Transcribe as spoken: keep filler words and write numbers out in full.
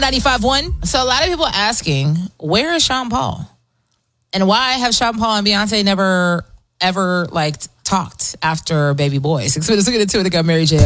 ninety-five point one. So a lot of people asking, where is Sean Paul? And why have Sean Paul and Beyonce never, ever, like, talked after Baby Boy? Six minutes, we're going to get into it. They got Mary J.